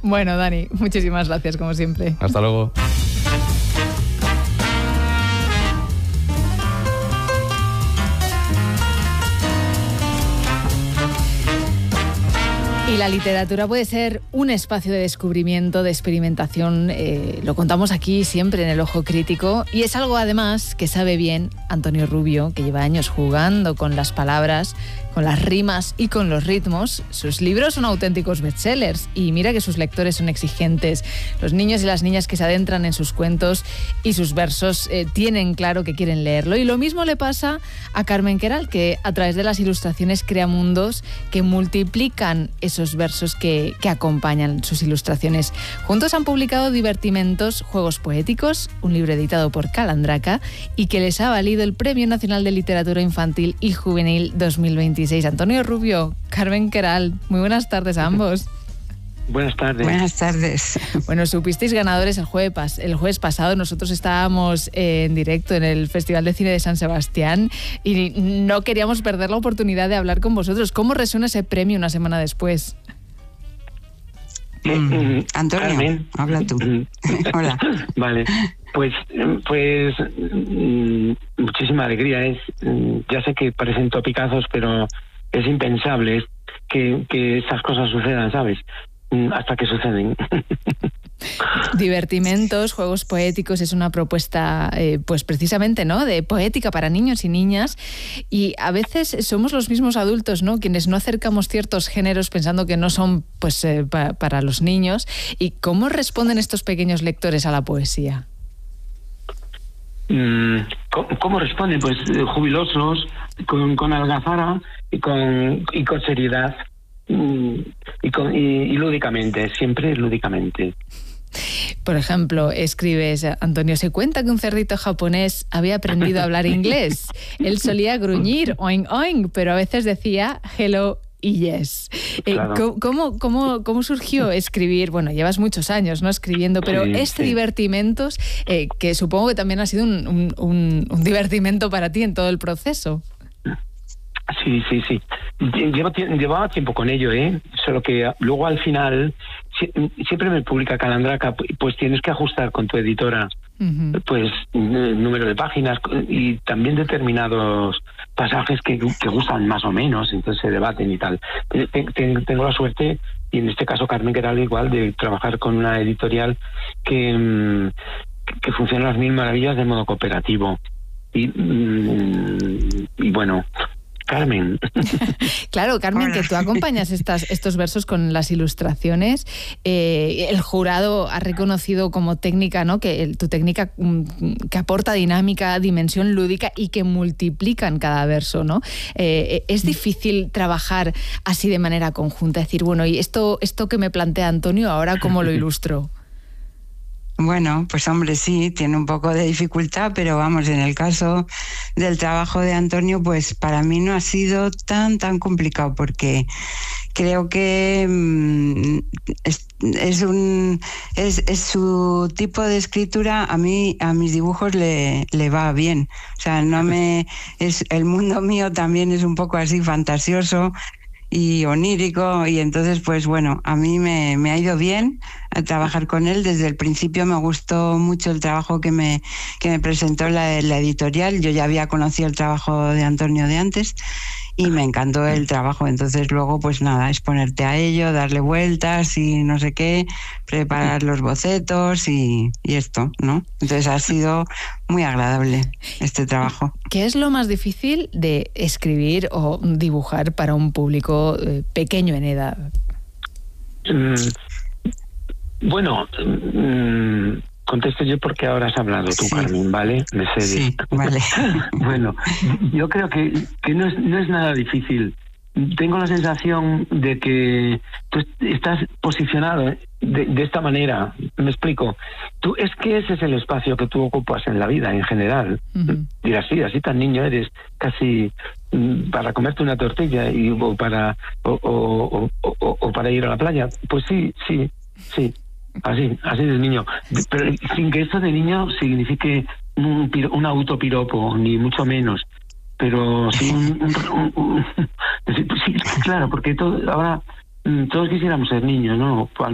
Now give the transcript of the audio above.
Bueno, Dani, muchísimas gracias, como siempre. Hasta luego. Y la literatura puede ser un espacio de descubrimiento, de experimentación. Lo contamos aquí siempre en El Ojo Crítico. Y es algo, además, que sabe bien Antonio Rubio, que lleva años jugando con las palabras, con las rimas y con los ritmos. Sus libros son auténticos bestsellers. Y mira que sus lectores son exigentes. Los niños y las niñas que se adentran en sus cuentos y sus versos tienen claro que quieren leerlo. Y lo mismo le pasa a Carmen Queralt, que a través de las ilustraciones crea mundos que multiplican esos versos que acompañan sus ilustraciones. Juntos han publicado Divertimentos, Juegos Poéticos, un libro editado por Calandraca y que les ha valido el Premio Nacional de Literatura Infantil y Juvenil 2026. Antonio Rubio, Carmen Queralt, muy buenas tardes a ambos. Buenas tardes. Buenas tardes. Bueno, supisteis ganadores el jueves pasado. Nosotros estábamos en directo en el Festival de Cine de San Sebastián y no queríamos perder la oportunidad de hablar con vosotros. ¿Cómo resuena ese premio una semana después? Antonio, Carmen, habla tú. Hola. Vale, pues muchísima alegría. Ya sé que parecen topicazos, pero es impensable que esas cosas sucedan, ¿sabes? Hasta que suceden. Divertimentos, Juegos Poéticos es una propuesta, pues precisamente, ¿no?, de poética para niños y niñas, y a veces somos los mismos adultos, ¿no?, quienes no acercamos ciertos géneros pensando que no son, pues, para los niños. ¿Y cómo responden estos pequeños lectores a la poesía? ¿Cómo responden? Pues jubilosos, con algazara y con seriedad. Y lúdicamente, siempre lúdicamente. Por ejemplo, escribes, Antonio, se cuenta que un cerdito japonés había aprendido a hablar inglés. Él solía gruñir, oing, oing, pero a veces decía hello y yes. Claro. ¿Cómo surgió escribir? Bueno, llevas muchos años, ¿no?, escribiendo, pero sí. Divertimentos, que supongo que también ha sido un divertimento para ti en todo el proceso. Sí. Llevaba tiempo con ello, solo que luego al final siempre me publica Calandraca, pues tienes que ajustar con tu editora, pues número de páginas y también determinados pasajes que gustan más o menos, entonces se debaten y tal. Tengo la suerte, y en este caso Carmen Queralt igual, de trabajar con una editorial que funciona a las mil maravillas de modo cooperativo. Y bueno, Carmen. Claro, Carmen, Hola. que tú acompañas estos versos con las ilustraciones. El jurado ha reconocido como técnica, ¿no?, que tu técnica que aporta dinámica, dimensión lúdica y que multiplican cada verso, ¿no? Es difícil trabajar así de manera conjunta, decir, bueno, y esto que me plantea Antonio, ahora ¿cómo lo ilustro? Bueno, pues hombre, sí, tiene un poco de dificultad, pero vamos, en el caso del trabajo de Antonio, pues para mí no ha sido tan complicado, porque creo que es su tipo de escritura, a mis dibujos le va bien. O sea, el mundo mío también es un poco así fantasioso y onírico, y entonces pues bueno, a mí me ha ido bien a trabajar con él. Desde el principio me gustó mucho el trabajo que me presentó la editorial. Yo ya había conocido el trabajo de Antonio de antes y me encantó el trabajo. Entonces luego pues nada, es ponerte a ello, darle vueltas y no sé qué, preparar los bocetos y esto, ¿no? Entonces ha sido muy agradable este trabajo. ¿Qué es lo más difícil de escribir o dibujar para un público pequeño en edad? Bueno, contesto yo porque ahora has hablado tú, sí. Carmen, ¿vale? Me cedes. Sí, vale. Bueno, yo creo que no es nada difícil. Tengo la sensación de que tú estás posicionado de esta manera. Me explico. Es que ese es el espacio que tú ocupas en la vida en general. Dirás, sí, así tan niño eres, casi para comerte una tortilla o para ir a la playa. Pues sí. Así de niño. Pero sin que esto de niño signifique un autopiropo, ni mucho menos. Pero sí, sí, claro, porque ahora todos quisiéramos ser niños, ¿no?